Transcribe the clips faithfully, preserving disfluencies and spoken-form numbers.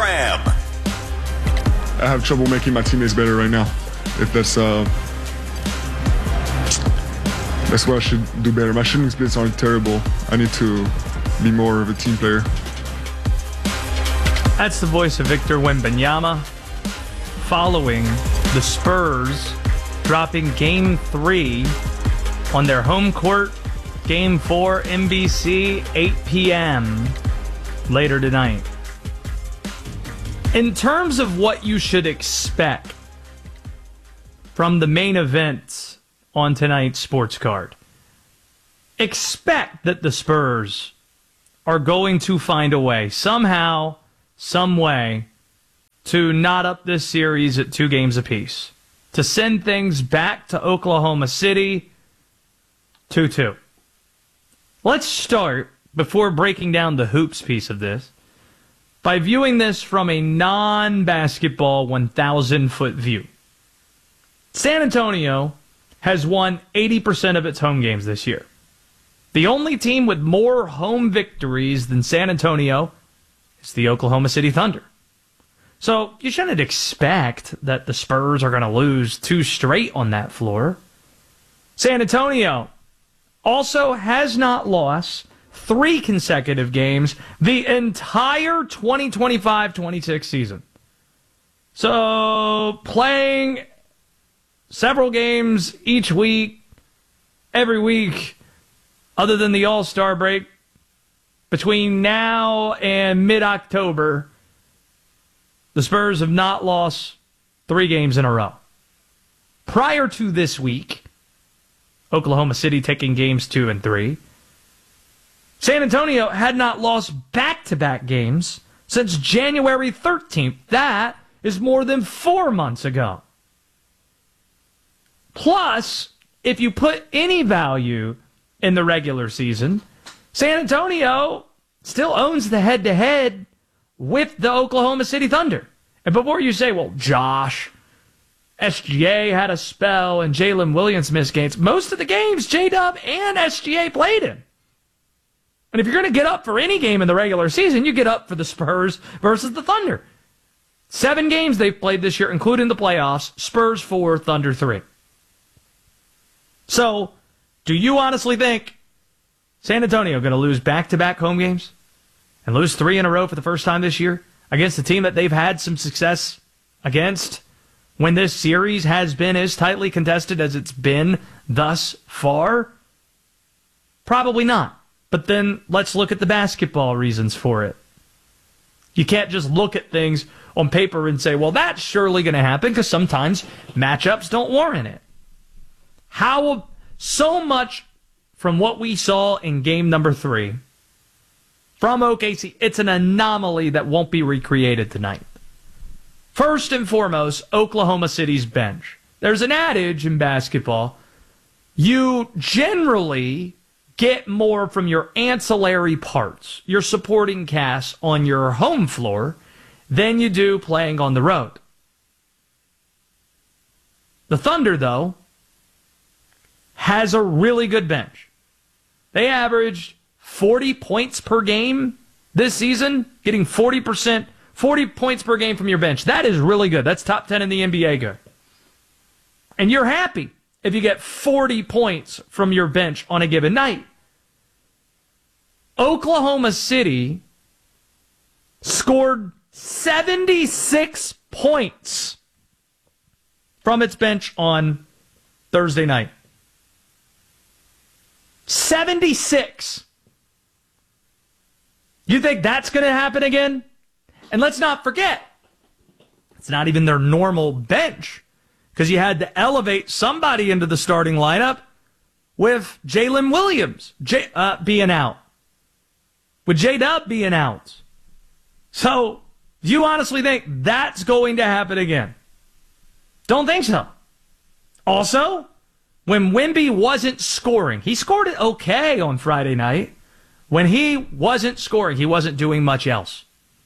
Graham. I have trouble making my teammates better right now. If that's uh, that's what I should do better. My shooting splits aren't terrible. I need to be more of a team player. That's the voice of Victor Wembanyama following the Spurs dropping Game three on their home court. Game four, N B C, eight p.m. later tonight. In terms of what you should expect from the main event on tonight's sports card, expect that the Spurs are going to find a way, somehow, some way, to knot up this series at two games apiece, to send things back to Oklahoma City two two. Let's start, before breaking down the hoops piece of this, by viewing this from a non-basketball one thousand foot view. San Antonio has won eighty percent of its home games this year. The only team with more home victories than San Antonio is the Oklahoma City Thunder. So you shouldn't expect that the Spurs are going to lose two straight on that floor. San Antonio also has not lost three consecutive games the entire twenty twenty-five twenty-six season. So playing several games each week, every week, other than the All-Star break, between now and mid-October, the Spurs have not lost three games in a row. Prior to this week, Oklahoma City taking games two and three, San Antonio had not lost back-to-back games since January thirteenth. That is more than four months ago. Plus, if you put any value in the regular season, San Antonio still owns the head-to-head with the Oklahoma City Thunder. And before you say, well, Josh, S G A had a spell and Jalen Williams missed games, most of the games J-Dub and S G A played in. And if you're going to get up for any game in the regular season, you get up for the Spurs versus the Thunder. Seven games they've played this year, including the playoffs. Spurs four, Thunder three. So, do you honestly think San Antonio going to lose back-to-back home games and lose three in a row for the first time this year against a team that they've had some success against when this series has been as tightly contested as it's been thus far? Probably not. But then let's look at the basketball reasons for it. You can't just look at things on paper and say, well, that's surely going to happen, because sometimes matchups don't warrant it. How so much from what we saw in game number three from O K C, it's an anomaly that won't be recreated tonight. First and foremost, Oklahoma City's bench. There's an adage in basketball. You generally get more from your ancillary parts, your supporting cast on your home floor, than you do playing on the road. The Thunder, though, has a really good bench. They averaged forty points per game this season, getting forty percent, forty points per game from your bench. That is really good. That's top ten in the N B A good. And you're happy if you get forty points from your bench on a given night. Oklahoma City scored seventy-six points from its bench on Thursday night. seventy-six. You think that's going to happen again? And let's not forget, it's not even their normal bench, because you had to elevate somebody into the starting lineup with Jalen Williams J- uh, being out, with J-Dub being out. So, do you honestly think that's going to happen again? Don't think so. Also, when Wemby wasn't scoring, he scored it okay on Friday night. When he wasn't scoring, he wasn't doing much else.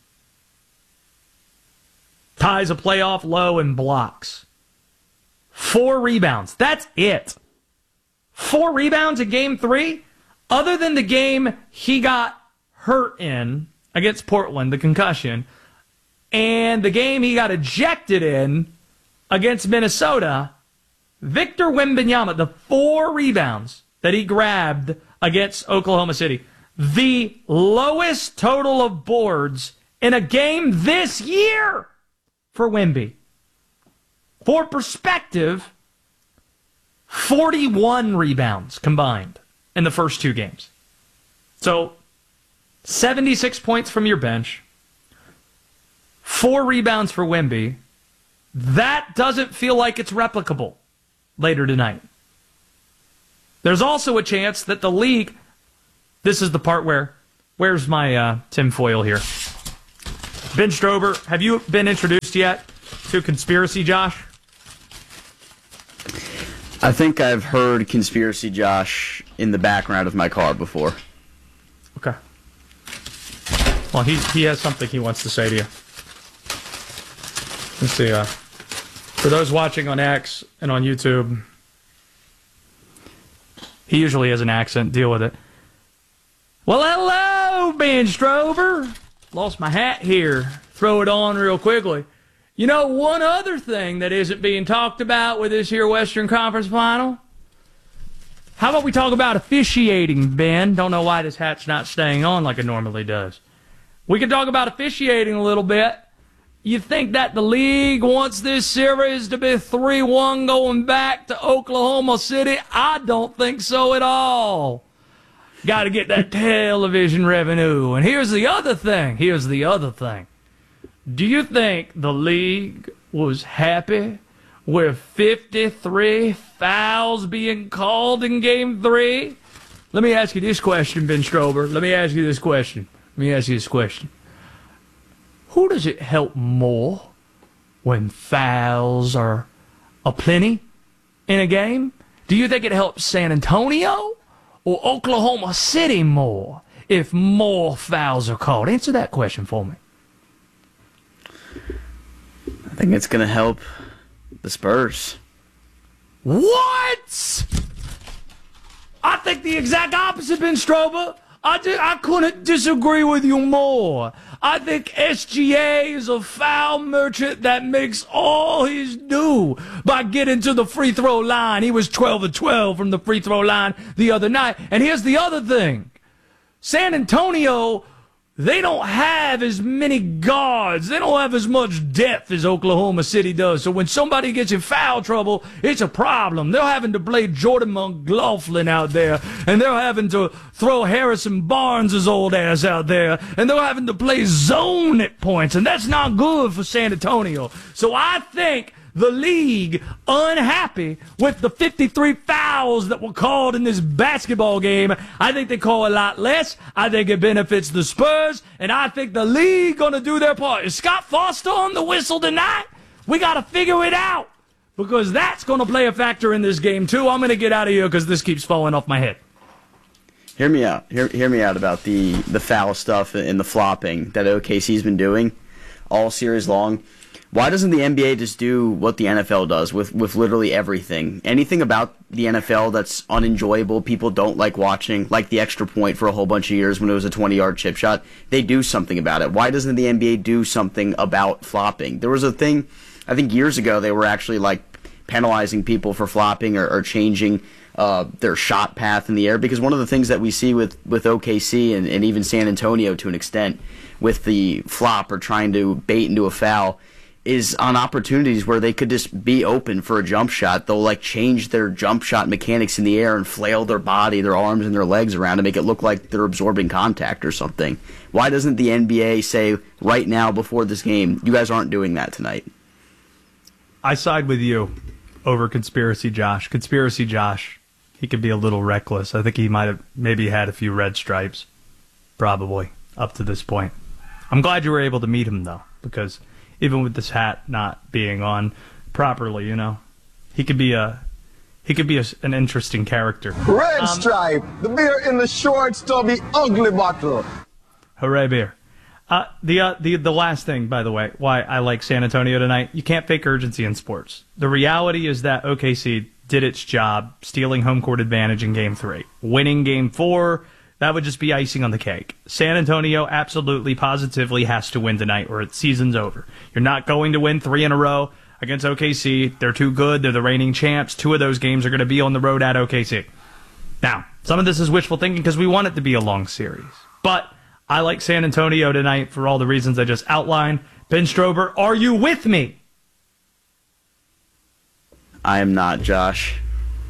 Ties a playoff low in blocks. Four rebounds. That's it. Four rebounds in game three? Other than the game he got hurt in against Portland, the concussion, and the game he got ejected in against Minnesota, Victor Wembanyama, the four rebounds that he grabbed against Oklahoma City, the lowest total of boards in a game this year for Wemby. For perspective, forty-one rebounds combined in the first two games. So, seventy-six points from your bench, four rebounds for Wemby. That doesn't feel like it's replicable later tonight. There's also a chance that the league, this is the part where, where's my uh, tinfoil here? Ben Strober, have you been introduced yet to Conspiracy Josh? I think I've heard Conspiracy Josh in the background of my car before. Okay. Well, he he has something he wants to say to you. Let's see. Uh, for those watching on X and on YouTube, he usually has an accent. Deal with it. Well, hello, Ben Strober. Lost my hat here. Throw it on real quickly. You know, one other thing that isn't being talked about with this here Western Conference final? How about we talk about officiating, Ben? Don't know why this hat's not staying on like it normally does. We can talk about officiating a little bit. You think that the league wants this series to be three one going back to Oklahoma City? I don't think so at all. Got to get that television revenue. And here's the other thing. Here's the other thing. Do you think the league was happy with fifty-three fouls being called in game three? Let me ask you this question, Ben Strober. Let me ask you this question. Let me ask you this question. Who does it help more when fouls are aplenty in a game? Do you think it helps San Antonio or Oklahoma City more if more fouls are called? Answer that question for me. I think it's going to help the Spurs. What? I think the exact opposite, Ben Strober. I, di- I couldn't disagree with you more. I think S G A is a foul merchant that makes all his due by getting to the free throw line. He was twelve of twelve from the free throw line the other night. And here's the other thing. San Antonio, they don't have as many guards. They don't have as much depth as Oklahoma City does. So when somebody gets in foul trouble, it's a problem. They're having to play Jordan McLaughlin out there, and they're having to throw Harrison Barnes' old ass out there, and they're having to play zone at points, and that's not good for San Antonio. So I think the league unhappy with the fifty-three fouls that were called in this basketball game. I think they call a lot less. I think it benefits the Spurs, and I think the league gonna do their part. Is Scott Foster on the whistle tonight? We gotta figure it out, because that's gonna play a factor in this game too. I'm gonna get out of here because this keeps falling off my head. Hear me out. Hear, hear me out about the, the foul stuff and the flopping that O K C's been doing all series long. Why doesn't the N B A just do what the N F L does with, with literally everything? Anything about the N F L that's unenjoyable, people don't like watching, like the extra point for a whole bunch of years when it was a twenty-yard chip shot, they do something about it. Why doesn't the N B A do something about flopping? There was a thing, I think years ago, they were actually like penalizing people for flopping or, or changing uh, their shot path in the air, because one of the things that we see with, with O K C and, and even San Antonio to an extent with the flop or trying to bait into a foul is on opportunities where they could just be open for a jump shot. They'll like change their jump shot mechanics in the air and flail their body, their arms and their legs around to make it look like they're absorbing contact or something. Why doesn't the N B A say right now before this game, you guys aren't doing that tonight? I side with you over Conspiracy Josh. Conspiracy Josh, he could be a little reckless. I think he might have maybe had a few red stripes, probably, up to this point. I'm glad you were able to meet him, though, because even with this hat not being on properly, you know, he could be a he could be a, an interesting character. Red um, stripe, the beer in the short, stubby, ugly bottle. Hooray, beer! Uh, the uh, the the last thing, by the way, why I like San Antonio tonight: you can't fake urgency in sports. The reality is that O K C did its job, stealing home court advantage in Game Three, winning Game Four, that would just be icing on the cake. San Antonio absolutely, positively has to win tonight or its season's over. You're not going to win three in a row against O K C. They're too good. They're the reigning champs. Two of those games are going to be on the road at O K C. Now, some of this is wishful thinking because we want it to be a long series. But I like San Antonio tonight for all the reasons I just outlined. Ben Strober, are you with me? I am not, Josh.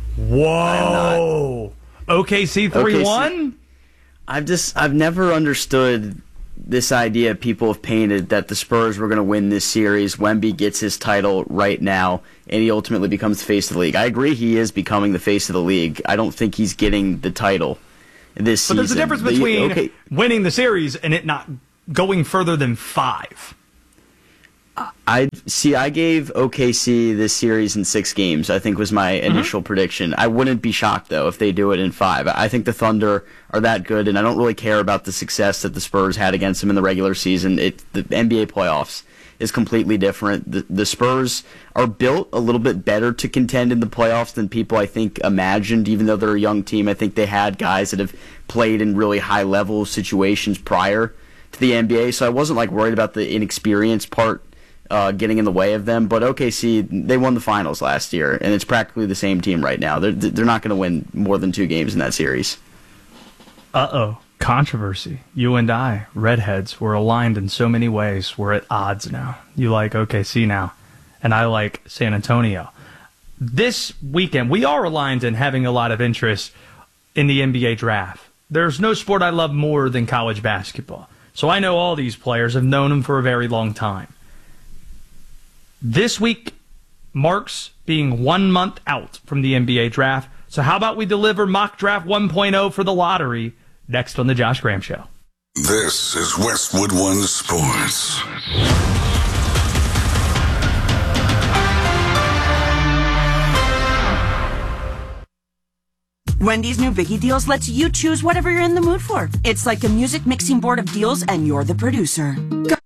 Whoa. O K C three one? I've just I've never understood this idea people have painted that the Spurs were going to win this series. Wemby gets his title right now, and he ultimately becomes the face of the league. I agree he is becoming the face of the league. I don't think he's getting the title this season. But there's a difference The- between okay. winning the series and it not going further than five. I see. I gave O K C this series in six games. I think was my initial mm-hmm. prediction. I wouldn't be shocked though if they do it in five. I think the Thunder are that good, and I don't really care about the success that the Spurs had against them in the regular season. It the N B A playoffs is completely different. The, the Spurs are built a little bit better to contend in the playoffs than people I think imagined. Even though they're a young team, I think they had guys that have played in really high level situations prior to the N B A. So I wasn't like worried about the inexperience part. Uh, getting in the way of them, but O K C, they won the finals last year, and it's practically the same team right now. They're they're not going to win more than two games in that series. Uh-oh. Controversy. You and I, redheads, we're aligned in so many ways. We're at odds now. You like O K C now, and I like San Antonio. This weekend, we are aligned in having a lot of interest in the N B A draft. There's no sport I love more than college basketball. So I know all these players. I've known them for a very long time. This week marks being one month out from the N B A draft. So how about we deliver mock draft one point oh for the lottery next on the Josh Graham Show. This is Westwood One Sports. Wendy's new Biggie Deals lets you choose whatever you're in the mood for. It's like a music mixing board of deals, and you're the producer. Go